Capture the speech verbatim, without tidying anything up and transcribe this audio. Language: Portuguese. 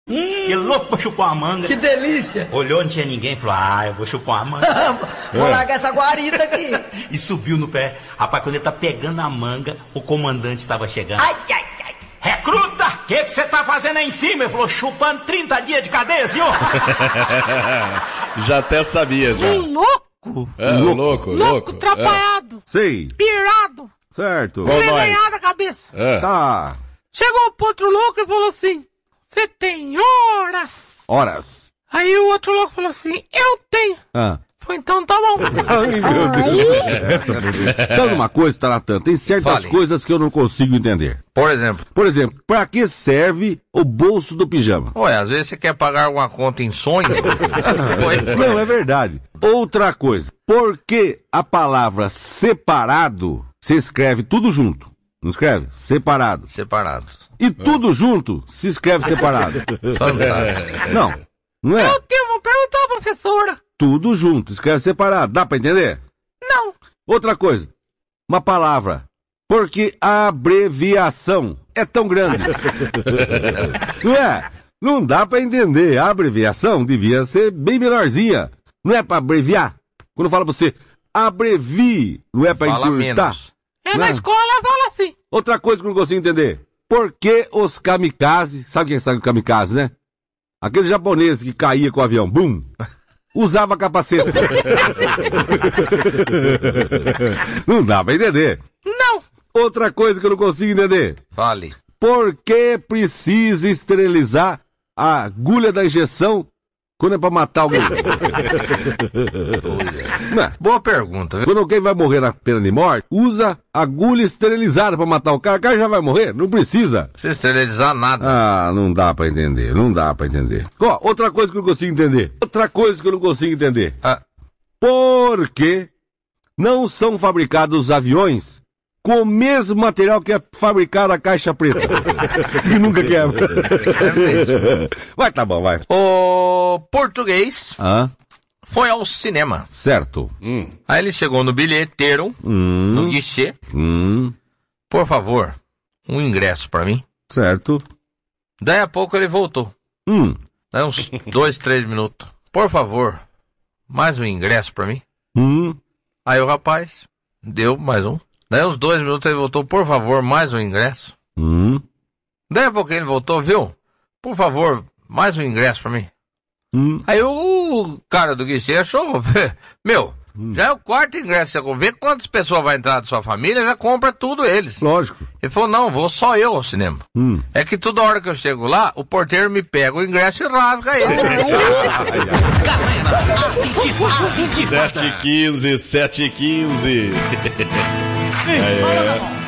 Hum. Ele louco pra chupar uma manga. Que delícia. Olhou, não tinha ninguém, falou, ah, eu vou chupar uma manga. Vou largar essa guarita aqui. E subiu no pé. Rapaz, quando ele tá pegando a manga, o comandante tava chegando. Ai, ai, ai. Recruta, o que você tá fazendo aí em cima? Ele falou, chupando trinta dias de cadeia, senhor. Já até sabia, já. Um louco. É, louco, louco. Louco, atrapalhado. É. Sei. Pirado. Certo. Envenenado a cabeça. É. Tá. Chegou pro outro louco e falou assim, você tem horas. Horas. Aí o outro louco falou assim, eu tenho. Ah. Foi, então tá bom. Ai, meu Deus. Sabe uma coisa, Taratã? Tem certas Fale. coisas que eu não consigo entender. Por exemplo. Por exemplo, pra que serve o bolso do pijama? Ué, às vezes você quer pagar alguma conta em sonho. Não, é verdade. Outra coisa, por que a palavra separado se escreve tudo junto? Não escreve? Separado. Separado. E tudo junto se escreve separado. Fantástico. Não, não é? Eu tenho, vou perguntar à professora. Tudo junto, escreve separado. Dá pra entender? Não. Outra coisa, uma palavra. Porque a abreviação é tão grande. Não é? Não dá pra entender. A abreviação devia ser bem menorzinha. Não é pra abreviar? Quando eu falo pra você, abrevie, não é pra Fala encurtar? menos. É Não na é? escola, fala assim. Outra coisa que eu não consigo entender. Por que os kamikaze, sabe quem sabe o kamikaze, né? Aquele japonês que caía com o avião, bum, usava capacete. Não dá pra entender. Não. Outra coisa que eu não consigo entender. Fale. Por que precisa esterilizar a agulha da injeção quando é pra matar alguém? Não é? Boa pergunta, viu? Quando alguém vai morrer na pena de morte, usa agulha esterilizada pra matar o cara. O cara já vai morrer? Não precisa. Sem esterilizar nada. Ah, não dá pra entender, não dá pra entender. Ó, outra coisa que eu não consigo entender. Outra coisa que eu não consigo entender. Ah, Por que não são fabricados os aviões com o mesmo material que é fabricada a caixa preta? Que nunca quebra. é mesmo. Vai, tá bom, vai. O português Ah, foi ao cinema. certo. Aí ele chegou no bilheteiro, no Hum, guichê. hum, Por favor, um ingresso pra mim. certo. Daí a pouco ele voltou. Hum, Daí uns dois, três minutos. Por favor, mais um ingresso pra mim. hum, Aí o rapaz deu mais um. Daí uns dois minutos ele voltou. Por favor, mais um ingresso. hum, Daí a pouco ele voltou, viu? Por favor, mais um ingresso pra mim. hum. Aí o cara do guichê achou, meu, já é o quarto ingresso, você vê quantas pessoas vai entrar da sua família, já compra tudo eles. Lógico. Ele falou, não, vou só eu ao cinema. Hum. É que toda hora que eu chego lá, o porteiro me pega o ingresso e rasga ele. sete e quinze, sete e quinze. Ei, para,